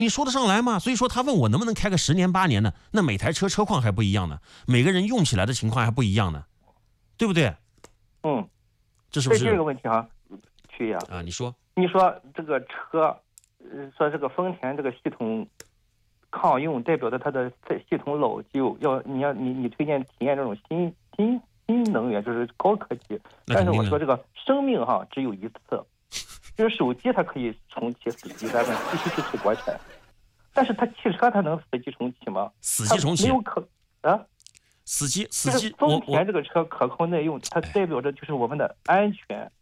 你说得上来吗？所以说他问我能不能开个10年8年呢？那每台车车况还不一样呢，每个人用起来的情况还不一样呢，对不对？这是不是？ 这个问题啊，曲爷啊，你说这个车，说这个丰田这个系统抗用，代表着它的系统老旧，你推荐体验这种新能源，就是高科技。但是我说这个生命只有一次，就是手机它可以重启死机，咱们必须去国产。但是它汽车它能死机重启吗？ 死机重启没有可啊。 死机， 丰田这个车可靠耐用，它代表着就是我们的安全。